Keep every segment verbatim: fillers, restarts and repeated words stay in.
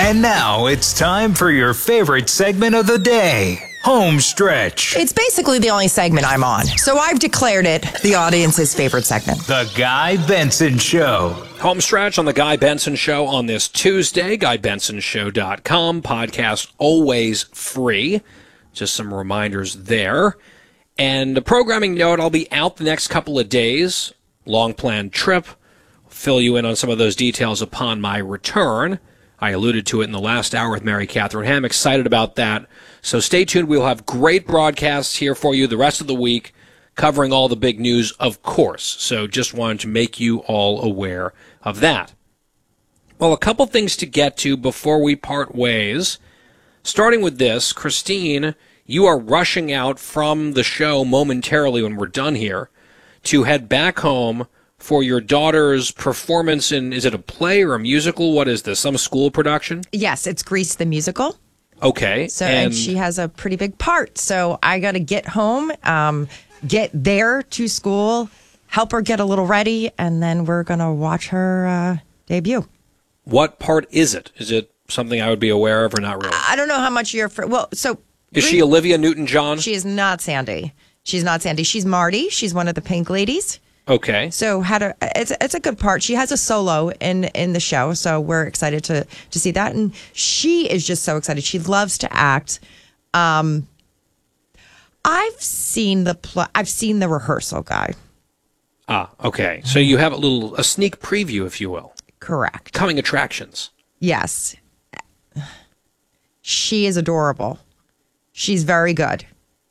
And now it's time for your favorite segment of the day, Home Stretch. It's basically the only segment I'm on, so I've declared it the audience's favorite segment. The Guy Benson Show. Home Stretch on The Guy Benson Show on this Tuesday, guy benson show dot com. Podcast always free. Just some reminders there. And a programming note, I'll be out the next couple of days. Long planned trip. Fill you in on some of those details upon my return. I alluded to it in the last hour with Mary Catherine Ham. Excited about that. So stay tuned. We'll have great broadcasts here for you the rest of the week, covering all the big news, of course. So just wanted to make you all aware of that. Well, a couple things to get to before we part ways. Starting with this, Christine, you are rushing out from the show momentarily when we're done here to head back home for your daughter's performance in, is it a play or a musical? What is this, some school production? Yes, it's Grease the Musical. Okay. So, and, and she has a pretty big part. So I got to get home, um, get there to school, help her get a little ready, and then we're going to watch her uh, debut. What part is it? Is it something I would be aware of or not really? I don't know how much you're... For, well, so... Is she Olivia Newton-John? She is not Sandy. She's not Sandy. She's Marty. She's one of the Pink Ladies. Okay. So had a it's it's a good part. She has a solo in in the show, so we're excited to to see that. And she is just so excited. She loves to act. Um, I've seen the pl- I've seen the rehearsal, Guy. Ah, okay. So you have a little a sneak preview, if you will. Correct. Coming attractions. Yes. She is adorable. She's very good.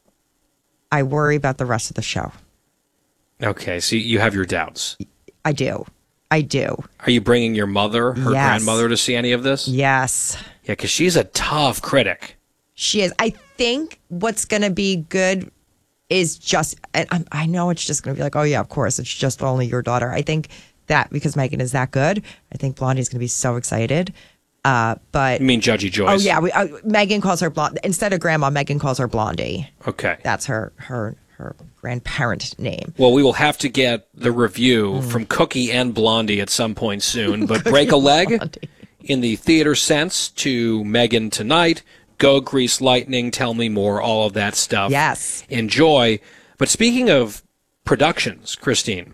I worry about the rest of the show. Okay, so you have your doubts. I do. I do. Are you bringing your mother, her Yes. grandmother, to see any of this? Yes. Yeah, because she's a tough critic. She is. I think what's going to be good is just, and I'm, I know it's just going to be like, oh, yeah, of course, it's just only your daughter. I think that because Megan is that good, I think Blondie's going to be so excited. Uh, but You mean Judgy Joyce? Oh, yeah. We, uh, Megan calls her Blondie. Instead of Grandma, Megan calls her Blondie. Okay. That's her her her grandparent name. Well, we will have to get the review Mm. from Cookie and Blondie at some point soon. But break a leg Blondie. in the theater sense to Megan tonight. Go Grease Lightning, Tell Me More, all of that stuff. Yes. Enjoy. But speaking of productions, Christine,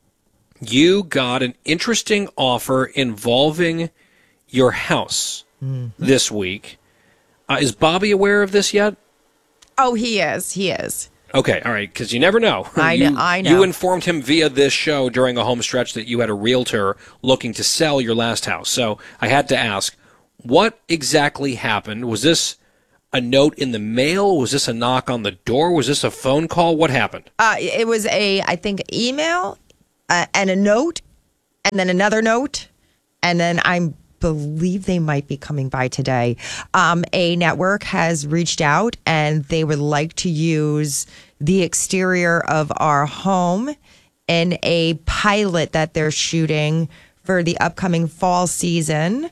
you got an interesting offer involving your house mm. this week. Uh, is Bobby aware of this yet? Oh, he is. He is. Okay, all right, because you never know. I you, know. I know. You informed him via this show during a home stretch that you had a realtor looking to sell your last house. So I had to ask, what exactly happened? Was this a note in the mail? Was this a knock on the door? Was this a phone call? What happened? Uh, it was a, I think, email uh, and a note, and then another note, and then I believe they might be coming by today. Um, a network has reached out, and they would like to use the exterior of our home in a pilot that they're shooting for the upcoming fall season.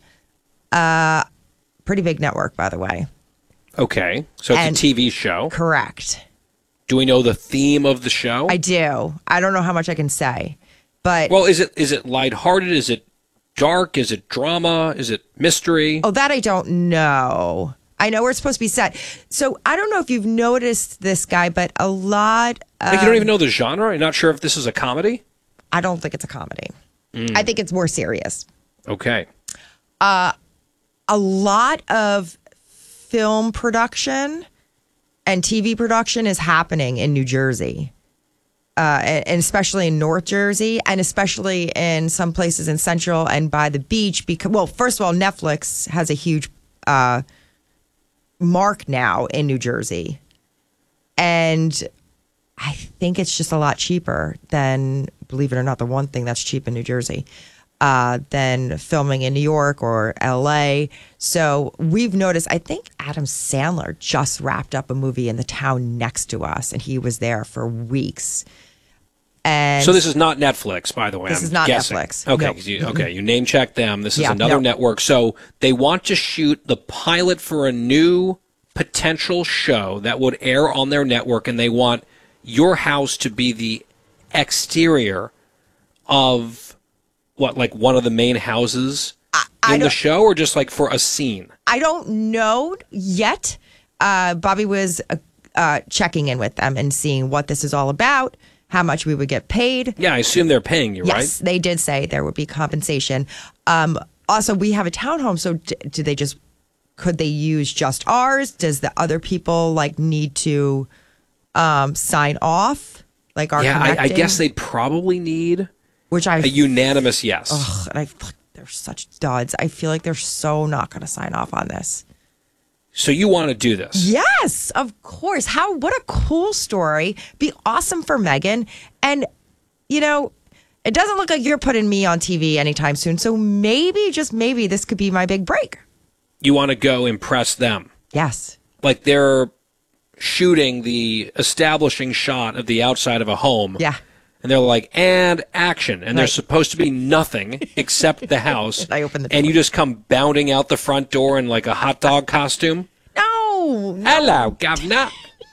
Uh, pretty big network, by the way. Okay, so it's And- a T V show. Correct. Do we know the theme of the show? I do. I don't know how much I can say, but Well, is it is it lighthearted? Is it dark? Is it drama? Is it mystery? oh, that I don't know. I know we're supposed to be set. So I don't know if you've noticed this guy, but a lot. Like you don't even know the genre? You're not sure if this is a comedy? I don't think it's a comedy. I think it's more serious. Okay. A lot of film production and T V production is happening in New Jersey. Uh, and and especially in North Jersey, and especially in some places in Central and by the beach. Because, well, first of all, Netflix has a huge uh, mark now in New Jersey, and I think it's just a lot cheaper than, believe it or not, the one thing that's cheap in New Jersey uh, than filming in New York or L A. So we've noticed. I think Adam Sandler just wrapped up a movie in the town next to us, and he was there for weeks. And So this is not Netflix, by the way. This I'm is not guessing. Netflix. Okay, No. 'cause you, okay, you name checked them. This is Yeah, another no. network. So they want to shoot the pilot for a new potential show that would air on their network, and they want your house to be the exterior of what, like one of the main houses I in the don't- show or just like for a scene? I don't know yet. Uh, Bobby was uh, uh, checking in with them and seeing what this is all about, how much we would get paid. Yeah, I assume they're paying you, Yes, right? they did say there would be compensation. Um, also, we have a townhome, so d- do they just could they use just ours? Does the other people like need to um, sign off? Like our Yeah, I, I connecting? guess they'd probably need which I a unanimous yes. ugh, and I they're such duds. I feel like they're so not going to sign off on this. So you want to do this? Yes, of course. How what a cool story. Be awesome for Megan. And you know, it doesn't look like you're putting me on T V anytime soon. So maybe, just maybe, this could be my big break. You want to go impress them. Yes. Like they're shooting the establishing shot of the outside of a home. Yeah. And they're like, and action. And Right. there's supposed to be nothing except the house. I open the And door. you just come bounding out the front door in like a hot dog costume. No. Hello, governor.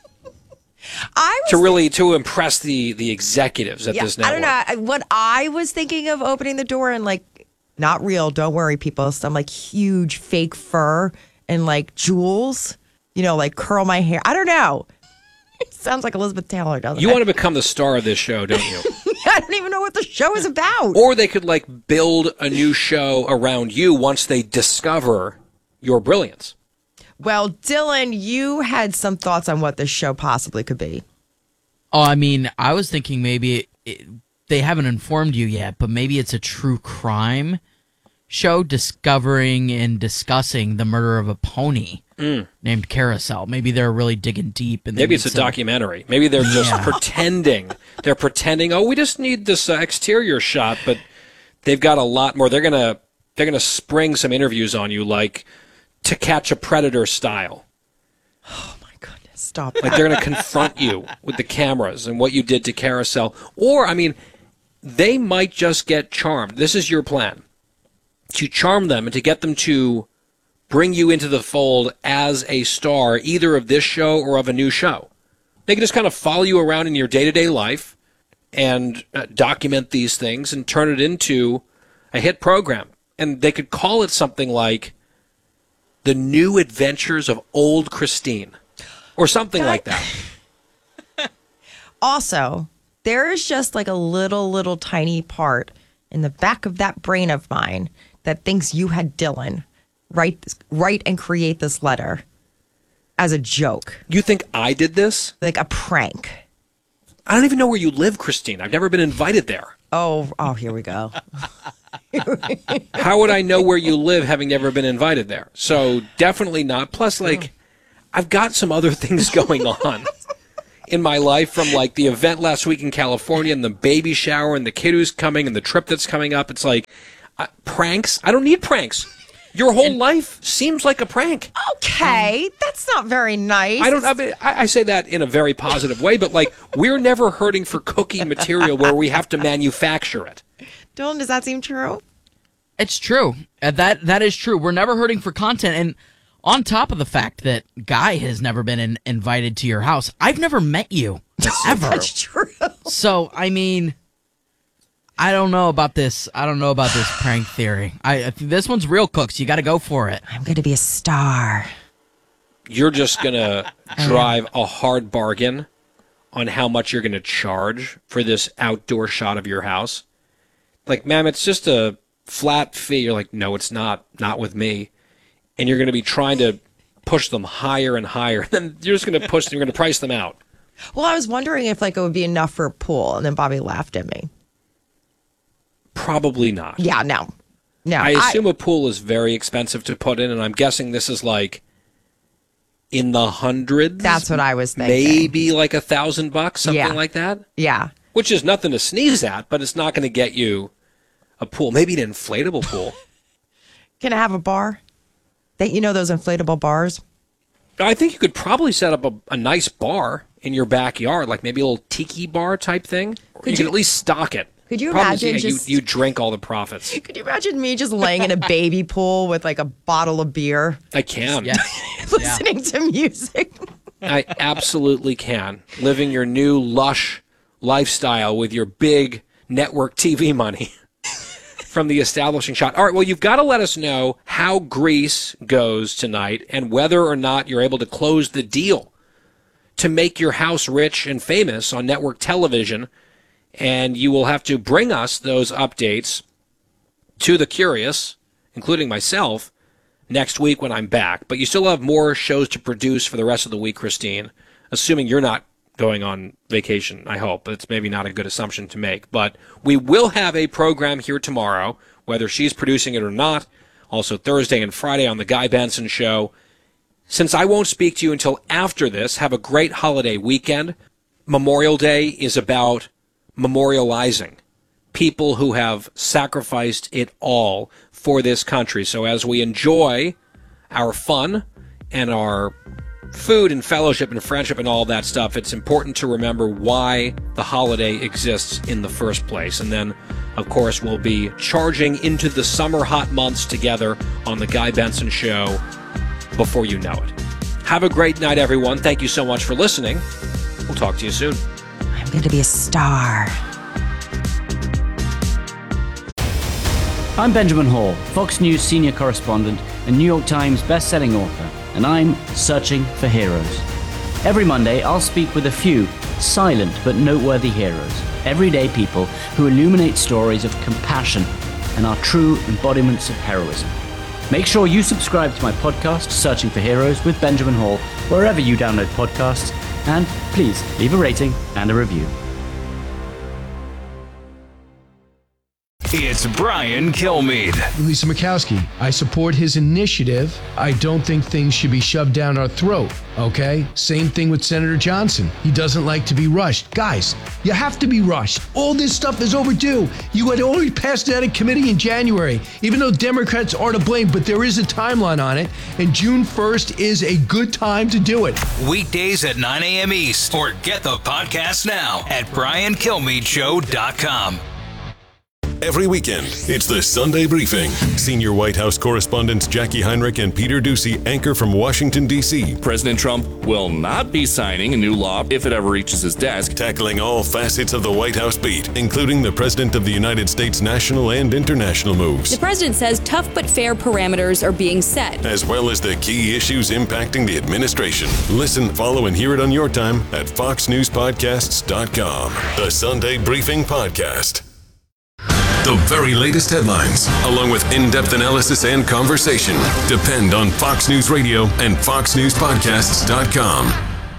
I was To really to impress the the executives at yeah, this I network. don't know. What I was thinking of opening the door and like, not real, don't worry, people. Some like huge fake fur and like jewels, you know, like curl my hair. I don't know. It sounds like Elizabeth Taylor, doesn't You it? want to become the star of this show, don't you? I don't even know what the show is about. Or they could like build a new show around you once they discover your brilliance. Well, Dylan, you had some thoughts on what this show possibly could be. Oh, I mean, I was thinking maybe it, it, they haven't informed you yet, but maybe it's a true crime show discovering and discussing the murder of a pony Mm. named Carousel. Maybe they're really digging deep. And they Maybe need it's a some- documentary. Maybe they're just Yeah. pretending. They're pretending. Oh, we just need this uh, exterior shot, but they've got a lot more. They're gonna they're gonna spring some interviews on you, like To Catch a Predator style. Oh my goodness, stop. Like they're gonna confront you with the cameras and what you did to Carousel. Or I mean, they might just get charmed. This is your plan: to charm them and to get them to bring you into the fold as a star, either of this show or of a new show. They can just kind of follow you around in your day-to-day life and uh, document these things and turn it into a hit program. And they could call it something like The New Adventures of Old Christine or something like that. Also, there is just like a little, little tiny part in the back of that brain of mine that thinks you had Dylan write, write and create this letter as a joke, You think I did this? like a prank. I don't even know where you live, Christine. I've never been invited there. Oh, oh, here we go. How would I know where you live having never been invited there? So definitely not. Plus, like, I've got some other things going on in my life, from like the event last week in California and the baby shower and the kid who's coming and the trip that's coming up. It's like uh, pranks. I don't need pranks. Your whole life seems like a prank. Okay, that's not very nice. I don't. I, mean, I I say that in a very positive way, but like we're never hurting for cookie material where we have to manufacture it. Dylan, does that seem true? It's true. Uh, that that is true. We're never hurting for content, and on top of the fact that Guy has never been in, invited to your house, I've never met you ever. That's true. So I mean, I don't know about this. I don't know about this prank theory. I, I think this one's real, Cooks. You got to go for it. I'm going to be a star. You're just gonna drive a hard bargain on how much you're gonna charge for this outdoor shot of your house. Like, ma'am, it's just a flat fee. You're like, no, it's not. Not with me. And you're gonna be trying to push them higher and higher. Then you're just gonna push them. You're gonna price them out. Well, I was wondering if like it would be enough for a pool, and then Bobby laughed at me. Probably not. Yeah, no, no. I assume a pool is very expensive to put in, and I'm guessing this is like in the hundreds. That's what I was thinking. Maybe like a thousand bucks, something Yeah. like that. Yeah. Which is nothing to sneeze at, but it's not going to get you a pool. Maybe an inflatable pool. Can I have a bar? That you know those inflatable bars? I think you could probably set up a, a nice bar in your backyard, like maybe a little tiki bar type thing. Or you, you- can at least stock it. Could you Problem is, imagine yeah, just- you, you drink all the profits? Could you imagine me just laying in a baby pool with like a bottle of beer, I can. Yeah. listening to music? I absolutely can. Living your new lush lifestyle with your big network T V money. from the establishing shot. All right, well, you've got to let us know how Grease goes tonight and whether or not you're able to close the deal to make your house rich and famous on network television. And you will have to bring us those updates to the curious, including myself, next week when I'm back. But you still have more shows to produce for the rest of the week, Christine, assuming you're not going on vacation, I hope. It's maybe not a good assumption to make. But we will have a program here tomorrow, whether she's producing it or not. Also Thursday and Friday on The Guy Benson Show. Since I won't speak to you until after this, have a great holiday weekend. Memorial Day is about memorializing people who have sacrificed it all for this country. So as we enjoy our fun and our food and fellowship and friendship and all that stuff, it's important to remember why the holiday exists in the first place. And then, of course, we'll be charging into the summer hot months together on The Guy Benson Show before you know it. Have a great night, everyone. Thank you so much for listening. We'll talk to you soon. I'm going to be a star. I'm Benjamin Hall, Fox News senior correspondent and New York Times best-selling author, and I'm searching for heroes. Every Monday, I'll speak with a few silent but noteworthy heroes, everyday people who illuminate stories of compassion and are true embodiments of heroism. Make sure you subscribe to my podcast, Searching for Heroes with Benjamin Hall, wherever you download podcasts, and please leave a rating and a review. It's Brian Kilmeade. Lisa Murkowski, I support his initiative. I don't think things should be shoved down our throat, okay? Same thing with Senator Johnson. He doesn't like to be rushed. Guys, you have to be rushed. All this stuff is overdue. You had already passed it out of committee in January, even though Democrats are to blame, but there is a timeline on it, and June first is a good time to do it. Weekdays at nine a.m. East, or get the podcast now at brian kilmeade show dot com. Every weekend, it's the Sunday Briefing. Senior White House correspondents Jackie Heinrich and Peter Doocy anchor from Washington, D C President Trump will not be signing a new law if it ever reaches his desk. Tackling all facets of the White House beat, including the President of the United States national and international moves. The president says tough but fair parameters are being set, as well as the key issues impacting the administration. Listen, follow, and hear it on your time at fox news podcasts dot com. The Sunday Briefing Podcast. The very latest headlines, along with in-depth analysis and conversation, depend on Fox News Radio and fox news podcasts dot com.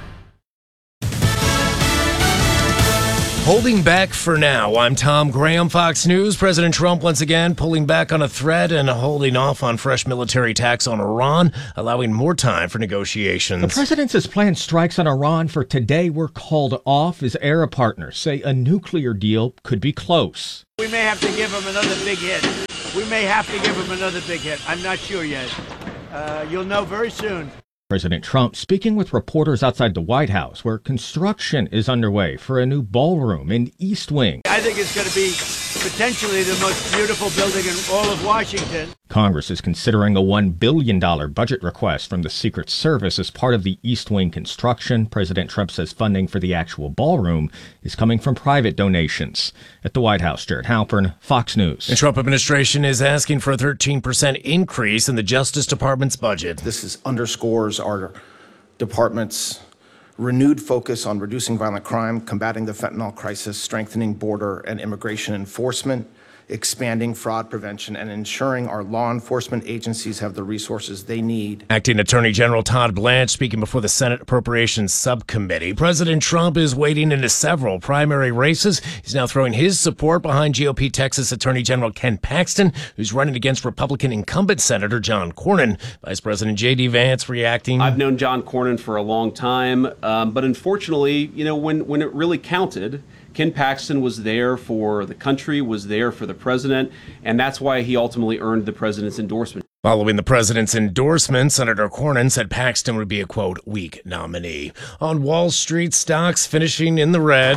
Holding back for now. I'm Tom Graham, Fox News. President Trump once again pulling back on a threat and holding off on fresh military attacks on Iran, allowing more time for negotiations. The president says planned strikes on Iran for today were called off as Arab partners say a nuclear deal could be close. We may have to give him another big hit. We may have to give him another big hit. I'm not sure yet. Uh, you'll know very soon. President Trump speaking with reporters outside the White House, where construction is underway for a new ballroom in East Wing. I think it's going to be potentially the most beautiful building in all of Washington. Congress is considering a one billion dollars budget request from the Secret Service as part of the East Wing construction. President Trump says funding for the actual ballroom is coming from private donations. At the White House, Jared Halpern, Fox News. The Trump administration is asking for a thirteen percent increase in the Justice Department's budget. This is underscores our department's renewed focus on reducing violent crime, combating the fentanyl crisis, strengthening border and immigration enforcement, expanding fraud prevention, and ensuring our law enforcement agencies have the resources they need. Acting Attorney General Todd Blanche speaking before the Senate Appropriations Subcommittee. President Trump is wading into several primary races. He's now throwing his support behind G O P Texas Attorney General Ken Paxton, who's running against Republican incumbent Senator John Cornyn. Vice President J D Vance reacting. I've known John Cornyn for a long time, um, but unfortunately, you know, when, when it really counted, Ken Paxton was there for the country, was there for the president, and that's why he ultimately earned the president's endorsement. Following the president's endorsement, Senator Cornyn said Paxton would be a, quote, weak nominee. On Wall Street, stocks finishing in the red.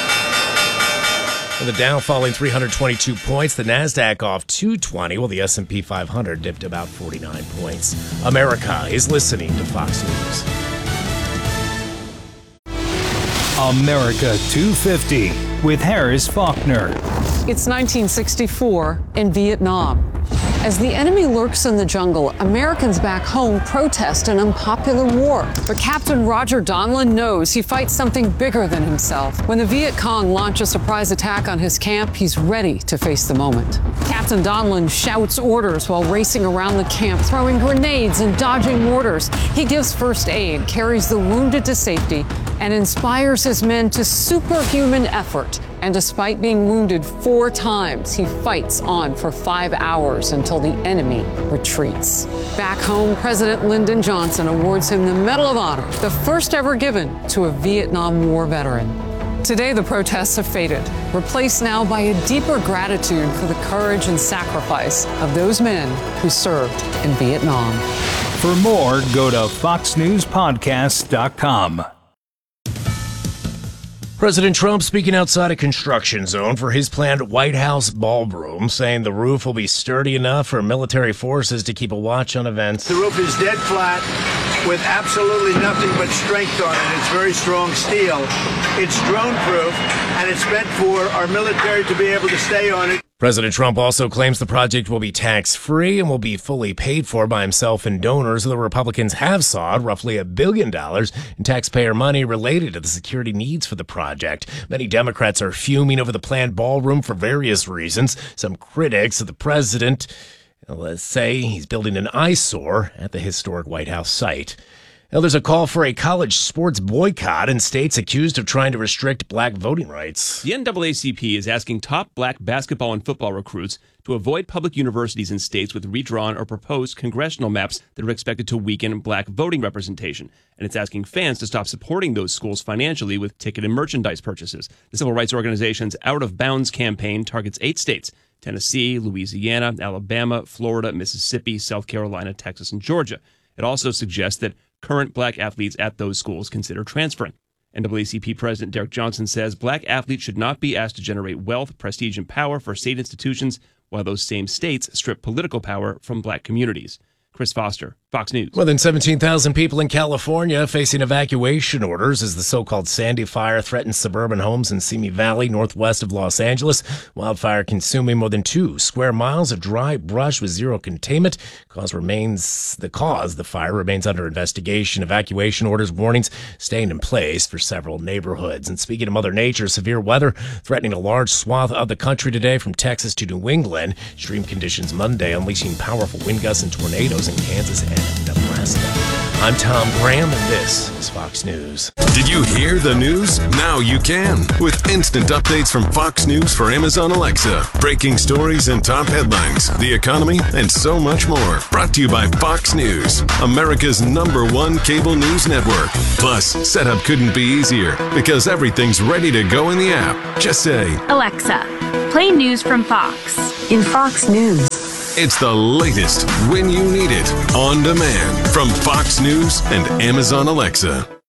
The Dow falling three hundred twenty-two points, the NASDAQ off two twenty, while the S and P five hundred dipped about forty-nine points. America is listening to Fox News. America two fifty with Harris Faulkner. It's nineteen sixty-four in Vietnam. As the enemy lurks in the jungle, Americans back home protest an unpopular war. But Captain Roger Donlin knows he fights something bigger than himself. When the Viet Cong launch a surprise attack on his camp, he's ready to face the moment. Captain Donlin shouts orders while racing around the camp, throwing grenades and dodging mortars. He gives first aid, carries the wounded to safety, and inspires his men to superhuman effort. And despite being wounded four times, he fights on for five hours until the enemy retreats. Back home, President Lyndon Johnson awards him the Medal of Honor, the first ever given to a Vietnam War veteran. Today, the protests have faded, replaced now by a deeper gratitude for the courage and sacrifice of those men who served in Vietnam. For more, go to fox news podcast dot com. President Trump speaking outside a construction zone for his planned White House ballroom, saying the roof will be sturdy enough for military forces to keep a watch on events. The roof is dead flat with absolutely nothing but strength on it. It's very strong steel. It's drone-proof, and it's meant for our military to be able to stay on it. President Trump also claims the project will be tax-free and will be fully paid for by himself and donors. The Republicans have sought roughly a billion dollars in taxpayer money related to the security needs for the project. Many Democrats are fuming over the planned ballroom for various reasons. Some critics of the president, let's say he's building an eyesore at the historic White House site. Now, there's a call for a college sports boycott in states accused of trying to restrict black voting rights. The N double A C P is asking top black basketball and football recruits to avoid public universities in states with redrawn or proposed congressional maps that are expected to weaken black voting representation. And it's asking fans to stop supporting those schools financially with ticket and merchandise purchases. The civil rights organization's Out of Bounds campaign targets eight states: Tennessee, Louisiana, Alabama, Florida, Mississippi, South Carolina, Texas, and Georgia. It also suggests that current black athletes at those schools consider transferring. N double A C P President Derek Johnson says black athletes should not be asked to generate wealth, prestige, and power for state institutions, while those same states strip political power from black communities. Chris Foster, Fox News. More than seventeen thousand people in California facing evacuation orders as the so-called Sandy Fire threatens suburban homes in Simi Valley, northwest of Los Angeles. Wildfire consuming more than two square miles of dry brush with zero containment. Cause remains the cause. The fire remains under investigation. Evacuation orders, warnings staying in place for several neighborhoods. And speaking of Mother Nature, severe weather threatening a large swath of the country today from Texas to New England. Extreme conditions Monday, unleashing powerful wind gusts and tornadoes in Kansas and Nebraska. I'm Tom Graham, and this is Fox News. Did you hear the news? Now you can, with instant updates from Fox News for Amazon Alexa. Breaking stories and top headlines, the economy, and so much more. Brought to you by Fox News, America's number one cable news network. Plus, setup couldn't be easier because everything's ready to go in the app. Just say, Alexa, play news from Fox. In Fox News. It's the latest when you need it, on demand from Fox News and Amazon Alexa.